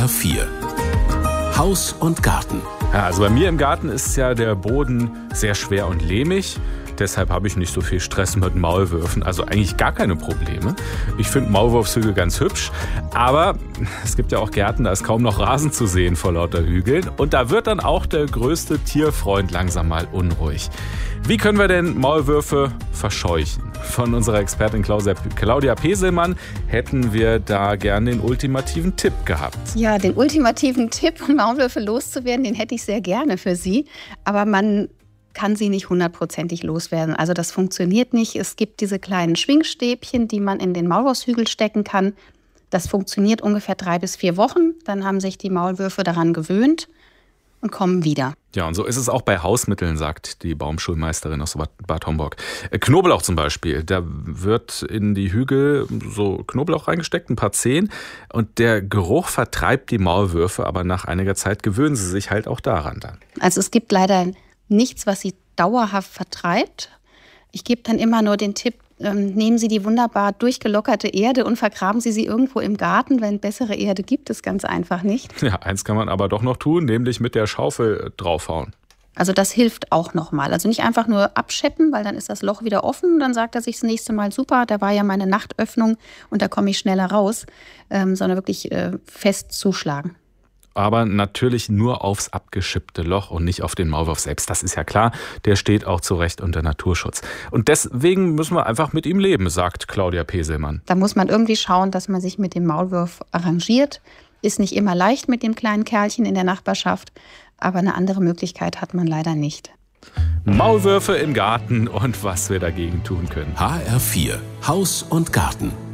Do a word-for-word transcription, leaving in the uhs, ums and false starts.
vier. Haus und Garten. Ja, also bei mir im Garten ist ja der Boden sehr schwer und lehmig. Deshalb habe ich nicht so viel Stress mit Maulwürfen. Also eigentlich gar keine Probleme. Ich finde Maulwurfshügel ganz hübsch. Aber es gibt ja auch Gärten, da ist kaum noch Rasen zu sehen vor lauter Hügeln. Und da wird dann auch der größte Tierfreund langsam mal unruhig. Wie können wir denn Maulwürfe verscheuchen? Von unserer Expertin Claudia Peselmann hätten wir da gerne den ultimativen Tipp gehabt. Ja, den ultimativen Tipp, um Maulwürfe loszuwerden, den hätte ich sehr gerne für Sie. Aber man kann sie nicht hundertprozentig loswerden. Also das funktioniert nicht. Es gibt diese kleinen Schwingstäbchen, die man in den Maulwurfshügel stecken kann. Das funktioniert ungefähr drei bis vier Wochen. Dann haben sich die Maulwürfe daran gewöhnt und kommen wieder. Ja, und so ist es auch bei Hausmitteln, sagt die Baumschulmeisterin aus Bad Homburg. Knoblauch zum Beispiel, da wird in die Hügel so Knoblauch reingesteckt, ein paar Zehen. Und der Geruch vertreibt die Maulwürfe, aber nach einiger Zeit gewöhnen sie sich halt auch daran dann. Also es gibt leider nichts, was sie dauerhaft vertreibt. Ich gebe dann immer nur den Tipp, ähm, nehmen Sie die wunderbar durchgelockerte Erde und vergraben Sie sie irgendwo im Garten, denn bessere Erde gibt es ganz einfach nicht. Ja, eins kann man aber doch noch tun, nämlich mit der Schaufel draufhauen. Also das hilft auch nochmal. Also nicht einfach nur abscheppen, weil dann ist das Loch wieder offen. Dann sagt er sich das nächste Mal, super, da war ja meine Nachtöffnung und da komme ich schneller raus, ähm, sondern wirklich äh, fest zuschlagen. Aber natürlich nur aufs abgeschippte Loch und nicht auf den Maulwurf selbst. Das ist ja klar, der steht auch zu Recht unter Naturschutz. Und deswegen müssen wir einfach mit ihm leben, sagt Claudia Peselmann. Da muss man irgendwie schauen, dass man sich mit dem Maulwurf arrangiert. Ist nicht immer leicht mit dem kleinen Kerlchen in der Nachbarschaft, aber eine andere Möglichkeit hat man leider nicht. Maulwürfe im Garten und was wir dagegen tun können. H R vier. Haus und Garten.